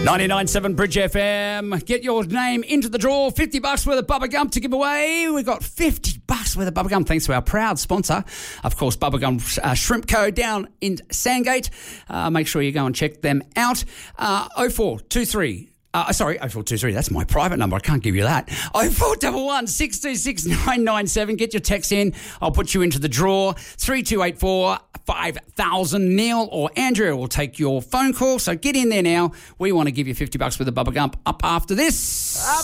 99.7 Bridge FM. Get your name into the draw. $50 worth of Bubba Gump to give away. We've got $50 worth of Bubba Gump thanks to our proud sponsor, of course, Bubba Gump Shrimp Co. down in Sandgate. Make sure you go and check them out. 0423. 0423, that's my private number. I can't give you that. 0411 626 997. Get your text in. I'll put you into the draw. 3284 5000. Neil or Andrea will take your phone call. So get in there now. We want to give you $50 worth of Bubba Gump up after this.